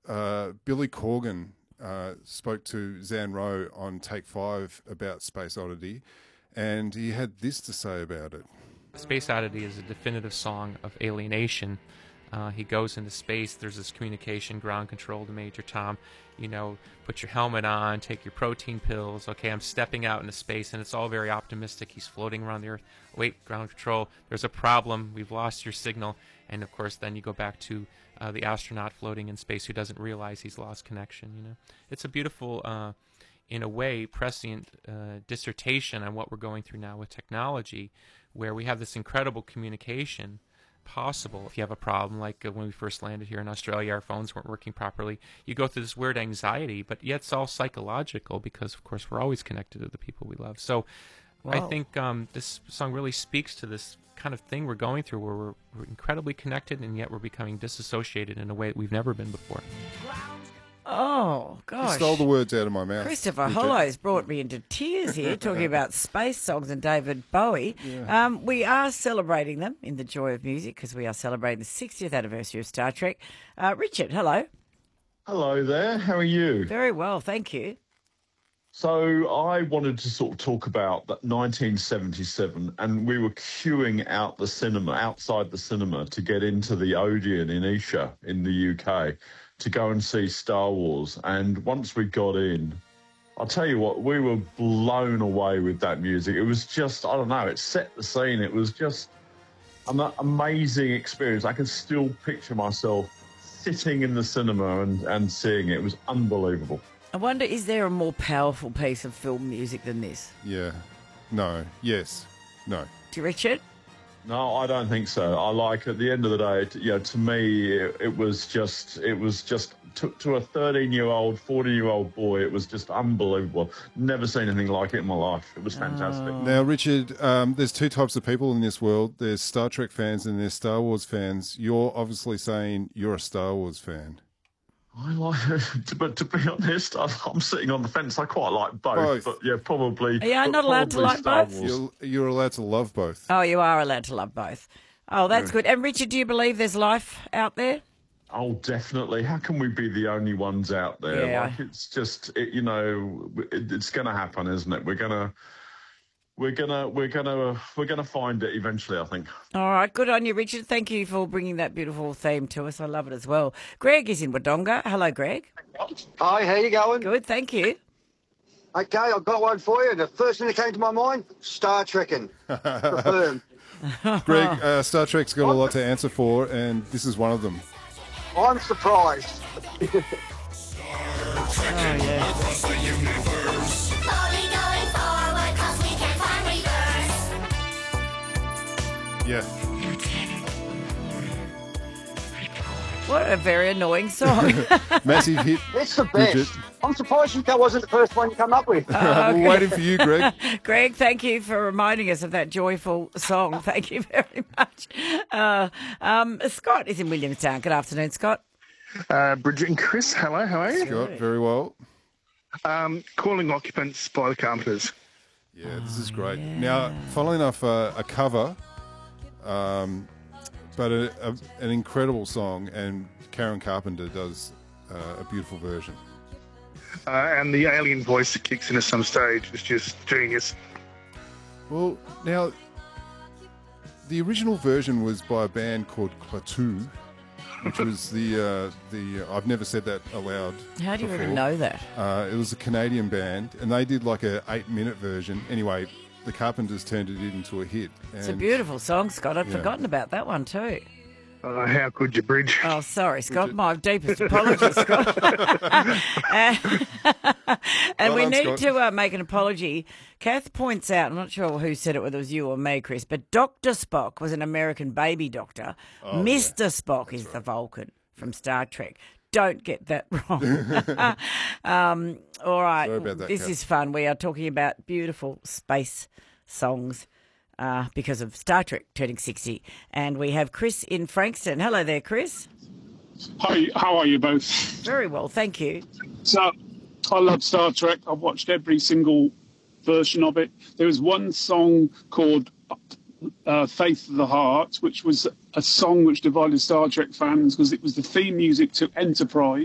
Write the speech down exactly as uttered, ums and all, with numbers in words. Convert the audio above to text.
uh, Billy Corgan uh, spoke to Zan Rowe on Take Five about Space Oddity, and he had this to say about it. Space Oddity is a definitive song of alienation. Uh, he goes into space, there's this communication, ground control to Major Tom, you know, put your helmet on, take your protein pills, okay, I'm stepping out into space, and it's all very optimistic. He's floating around the Earth. Wait, ground control, there's a problem, we've lost your signal, and of course then you go back to uh, the astronaut floating in space who doesn't realize he's lost connection, you know. It's a beautiful, uh, in a way, prescient uh, dissertation on what we're going through now with technology, where we have this incredible communication possible. If you have a problem, like uh, when we first landed here in Australia, our phones weren't working properly, you go through this weird anxiety, but yet it's all psychological because, of course, we're always connected to the people we love. So wow. I think um, this song really speaks to this kind of thing we're going through where we're, we're incredibly connected and yet we're becoming disassociated in a way that we've never been before. Oh, gosh. You stole the words out of my mouth. Christopher Hollows brought me into tears here, talking about space songs and David Bowie. Yeah. Um, we are celebrating them in the Joy of Music because we are celebrating the sixtieth anniversary of Star Trek. Uh, Richard, hello. Hello there. How are you? Very well, thank you. So I wanted to sort of talk about that nineteen seventy-seven, and we were queuing out the cinema, outside the cinema, to get into the Odeon in Esher in the U K to go and see Star Wars. And once we got in, I'll tell you what, we were blown away with that music. It was just, I don't know, it set the scene. It was just an amazing experience. I can still picture myself sitting in the cinema and, and seeing it. It was unbelievable. I wonder, is there a more powerful piece of film music than this? Yeah. No. Yes. No. To Richard? No, I don't think so. I like, at the end of the day, it, you know, to me, it, it was just, it was just, to, to a thirteen-year-old, forty-year-old boy, it was just unbelievable. Never seen anything like it in my life. It was fantastic. Oh. Now, Richard, um, there's two types of people in this world. There's Star Trek fans and there's Star Wars fans. You're obviously saying you're a Star Wars fan. I like, but to be honest, I, I'm sitting on the fence. I quite like both, Both. but yeah, probably. Are you not allowed to probably like Star both? Wars. You're, you're allowed to love both. Oh, you are allowed to love both. Oh, that's Yeah. good. And Richard, do you believe there's life out there? Oh, definitely. How can we be the only ones out there? Yeah. Like, it's just, it, you know, it, it's going to happen, isn't it? We're gonna, we're gonna, we're gonna, we're gonna find it eventually, I think. All right, good on you, Richard. Thank you for bringing that beautiful theme to us. I love it as well. Greg is in Wodonga. Hello, Greg. Hi, how you going? Good, thank you. Okay, I've got one for you. The first thing that came to my mind, Star Trekking. Confirmed. Greg, uh, Star Trek's got a lot to answer for, and this is one of them. I'm surprised. Oh, yeah. Yeah. What a very annoying song. Massive hit. It's the Bridget. best. I'm surprised that wasn't the first one you come up with. We're waiting for you, Greg. Greg, thank you for reminding us of that joyful song. Thank you very much. Uh, um, Scott is in Williamstown. Good afternoon, Scott. Uh, Bridget and Chris, hello, how are you? Scott, very well. Um, calling Occupants by the Carpenters. Yeah, this is great. Now, funnily enough, uh, a cover, um, but a, a, an incredible song, and Karen Carpenter does uh, a beautiful version. Uh, and the alien voice that kicks in at some stage is just genius. Well, now, the original version was by a band called Klaatu, which was the, uh, the uh, I've never said that aloud How do you before. even know that? Uh, it was a Canadian band, and they did like a eight-minute version. Anyway, the Carpenters turned it into a hit. It's a and- beautiful song, Scott. I'd Yeah. forgotten about that one too. Uh, how could you, Bridge? Oh, sorry, Scott. My deepest apologies, Scott. and Well we done, need Scott. to uh, make an apology. Kath points out, I'm not sure who said it, whether it was you or me, Chris, but Doctor Spock was an American baby doctor. Oh, Mister Spock is the Vulcan from Star Trek. Don't get that wrong. um, all right. Sorry about that, this Kath. is fun. We are talking about beautiful space songs. Uh, because of Star Trek turning sixty. And we have Chris in Frankston. Hello there, Chris. Hi, how are you both? Very well, thank you. So, I love Star Trek. I've watched every single version of it. There was one song called uh, Faith of the Heart, which was a song which divided Star Trek fans because it was the theme music to Enterprise.